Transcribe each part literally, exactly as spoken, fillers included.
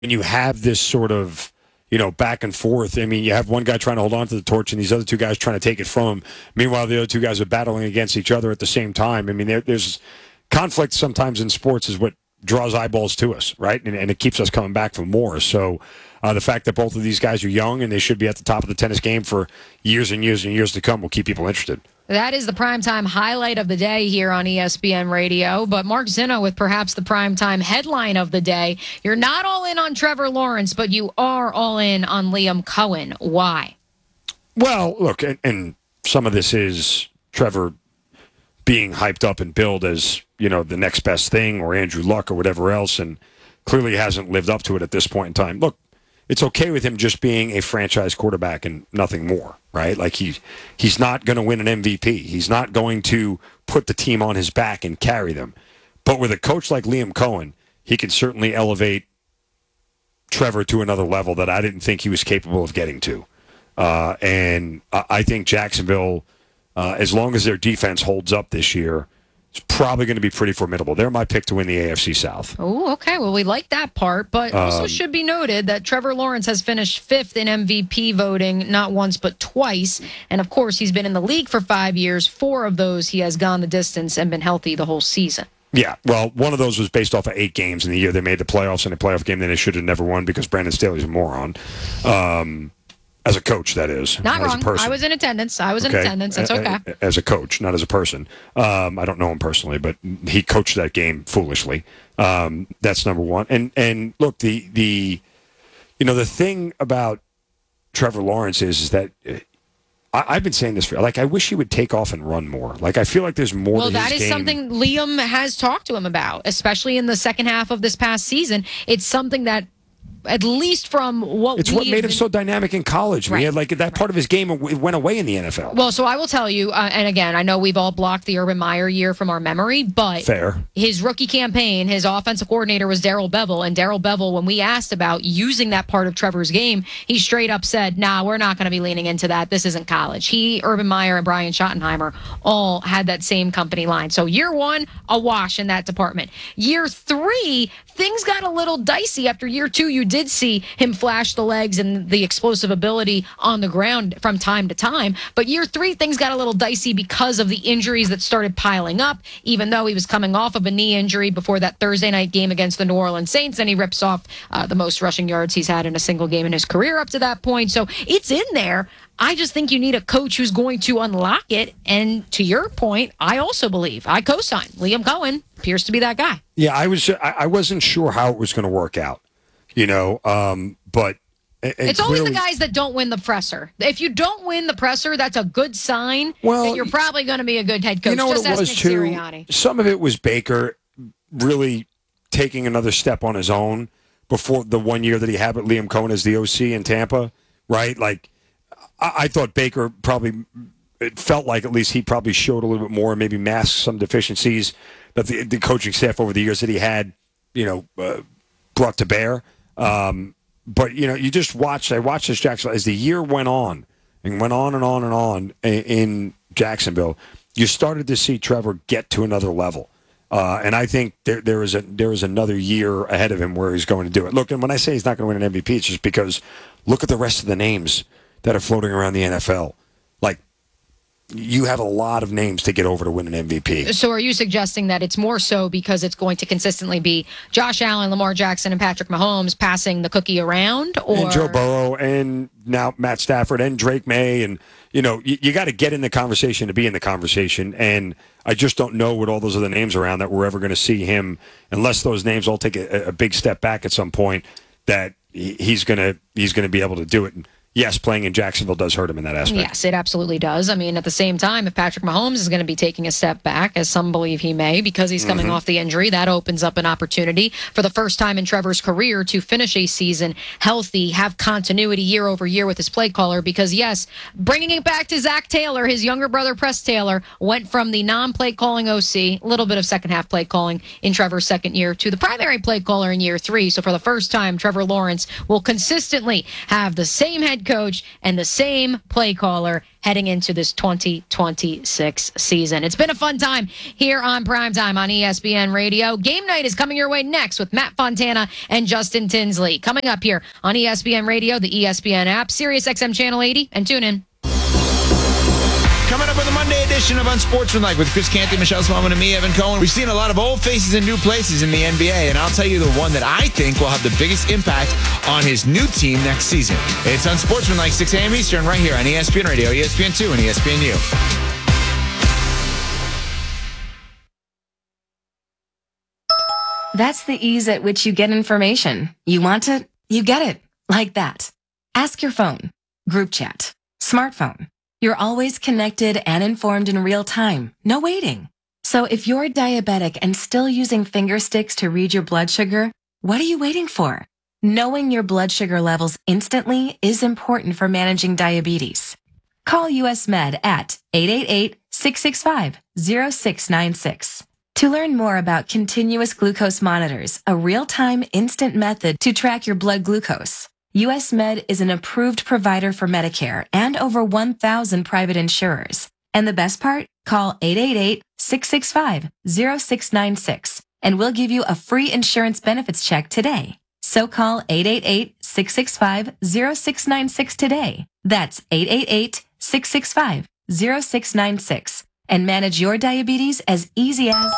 when you have this sort of, you know, back and forth. I mean, you have one guy trying to hold on to the torch and these other two guys trying to take it from him. Meanwhile, the other two guys are battling against each other at the same time. I mean, there, there's conflict sometimes in sports is what draws eyeballs to us, right? And, and it keeps us coming back for more. So uh, the fact that both of these guys are young and they should be at the top of the tennis game for years and years and years to come will keep people interested. That is the primetime highlight of the day here on E S P N Radio. But Mark Zinno with perhaps the primetime headline of the day. You're not all in on Trevor Lawrence, but you are all in on Liam Cohen. Why? Well, look, and, and some of this is Trevor being hyped up and billed as, you know, the next best thing or Andrew Luck or whatever else, and clearly hasn't lived up to it at this point in time. Look, it's okay with him just being a franchise quarterback and nothing more, right? Like he, he's not going to win an M V P. He's not going to put the team on his back and carry them. But with a coach like Liam Cohen, he can certainly elevate Trevor to another level that I didn't think he was capable of getting to. Uh, and I think Jacksonville, uh, as long as their defense holds up this year, it's probably going to be pretty formidable. They're my pick to win the A F C South. Oh, okay. Well, we like that part, but also Um, should be noted that Trevor Lawrence has finished fifth in M V P voting, not once but twice. And, of course, he's been in the league for five years. Four of those he has gone the distance and been healthy the whole season. Yeah, well, one of those was based off of eight games in the year they made the playoffs, and a playoff game that they should have never won because Brandon Staley's a moron. Um, as a coach, that is. Not, not wrong. As a person. I was in attendance. I was okay? in attendance. That's okay. As a coach, not as a person. Um, I don't know him personally, but he coached that game foolishly. Um, that's number one. And and look, the the you know the thing about Trevor Lawrence is is that I, I've been saying this for like I wish he would take off and run more. Like I feel like there's more. Well, to that his is game. something Liam has talked to him about, especially in the second half of this past season. It's something that, at least from what it's we what made him been, so dynamic in college. Right. We had like that right. part of his game it went away in the N F L. Well, so I will tell you, uh, and again, I know we've all blocked the Urban Meyer year from our memory, but fair. His rookie campaign, his offensive coordinator was Darrell Bevell, and Darrell Bevell, when we asked about using that part of Trevor's game, he straight up said, "Nah, we're not going to be leaning into that. This isn't college." He, Urban Meyer, and Brian Schottenheimer all had that same company line. So year one, a wash in that department. Year three, things got a little dicey. After year two, you did see him flash the legs and the explosive ability on the ground from time to time. But year three, things got a little dicey because of the injuries that started piling up, even though he was coming off of a knee injury before that Thursday night game against the New Orleans Saints, and he rips off uh, the most rushing yards he's had in a single game in his career up to that point. So it's in there. I just think you need a coach who's going to unlock it. And to your point, I also believe, I co-sign, Liam Cohen appears to be that guy. Yeah, I was. I, I wasn't sure how it was going to work out, you know, um, but and it's clearly, always the guys that don't win the presser. If you don't win the presser, that's a good sign well, that you're probably going to be a good head coach. You know what Just it ask was Nick too. Sirianni. Some of it was Baker really taking another step on his own before the one year that he had with Liam Cohen as the O C in Tampa, right? Like I, I thought Baker probably. It felt like at least he probably showed a little bit more and maybe masked some deficiencies that the, the coaching staff over the years that he had, you know, uh, brought to bear. Um, but, you know, you just watched, I watched this Jacksonville as the year went on and went on and on and on in, in Jacksonville, you started to see Trevor get to another level. Uh, and I think there there is a there is another year ahead of him where he's going to do it. Look, and when I say he's not going to win an M V P, it's just because look at the rest of the names that are floating around the N F L. Like, you have a lot of names to get over to win an M V P. So are you suggesting that it's more so because it's going to consistently be Josh Allen, Lamar Jackson, and Patrick Mahomes passing the cookie around? Or And Joe Burrow, and now Matt Stafford, and Drake May, and, you know, you, you got to get in the conversation to be in the conversation, and I just don't know with all those other names around that we're ever going to see him, unless those names all take a, a big step back at some point, that he, he's going to he's going to be able to do it. And, yes, playing in Jacksonville does hurt him in that aspect. Yes, it absolutely does. I mean, at the same time, if Patrick Mahomes is going to be taking a step back, as some believe he may, because he's coming mm-hmm. off the injury, that opens up an opportunity for the first time in Trevor's career to finish a season healthy, have continuity year over year with his play caller. Because, yes, bringing it back to Zach Taylor, his younger brother, Press Taylor, went from the non-play calling O C, a little bit of second-half play calling in Trevor's second year, to the primary play caller in year three. So for the first time, Trevor Lawrence will consistently have the same head head coach and the same play caller heading into this twenty twenty-six season. It's been a fun time here on Primetime on E S P N Radio. Game night is coming your way next with Matt Fontana and Justin Tinsley. Coming up here on E S P N Radio, the E S P N app, Sirius X M Channel eighty, and tune in. Coming up with a Monday edition of Unsportsmanlike with Chris Canty, Michelle Smallman, and me, Evan Cohen. We've seen a lot of old faces in new places in the N B A, and I'll tell you the one that I think will have the biggest impact on his new team next season. It's Unsportsmanlike, six a.m. Eastern, right here on E S P N Radio, E S P N two, and E S P N U. That's the ease at which you get information. You want it, you get it. Like that. Ask your phone. Group chat. Smartphone. You're always connected and informed in real time. No waiting. So if you're diabetic and still using finger sticks to read your blood sugar, what are you waiting for? Knowing your blood sugar levels instantly is important for managing diabetes. Call U S Med at eight eight eight, six six five, zero six nine six. To learn more about continuous glucose monitors, a real-time instant method to track your blood glucose, U S Med is an approved provider for Medicare and over one thousand private insurers. And the best part? Call eight eight eight, six six five, zero six nine six and we'll give you a free insurance benefits check today. So call eight eight eight, six six five, zero six nine six today. That's eight eight eight, six six five, zero six nine six and manage your diabetes as easy as...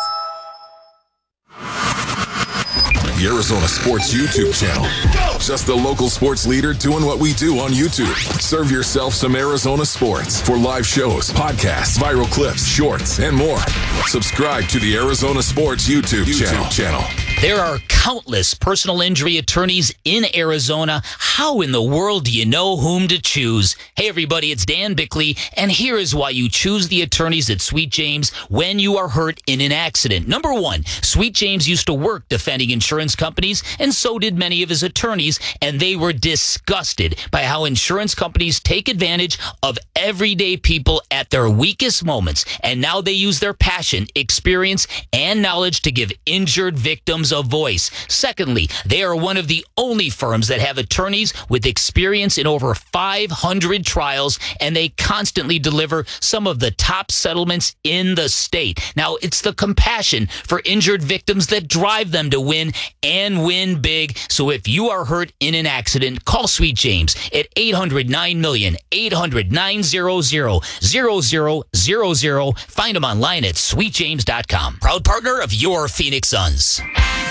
The Arizona Sports YouTube channel. Just the local sports leader doing what we do on YouTube. Serve yourself some Arizona sports for live shows, podcasts, viral clips, shorts, and more. Subscribe to the Arizona Sports YouTube, YouTube channel. channel. There are countless personal injury attorneys in Arizona. How in the world do you know whom to choose? Hey, everybody, it's Dan Bickley, and here is why you choose the attorneys at Sweet James when you are hurt in an accident. Number one, Sweet James used to work defending insurance companies, and so did many of his attorneys, and they were disgusted by how insurance companies take advantage of everyday people at their weakest moments, and now they use their passion, experience, and knowledge to give injured victims a voice. Secondly, they are one of the only firms that have attorneys with experience in over five hundred trials, and they constantly deliver some of the top settlements in the state. Now, it's the compassion for injured victims that drive them to win and win big. So if you are hurt in an accident, call Sweet James at eight hundred, nine million, eight hundred, nine hundred, zero zero zero zero. Find them online at sweet james dot com. Proud partner of your Phoenix Suns.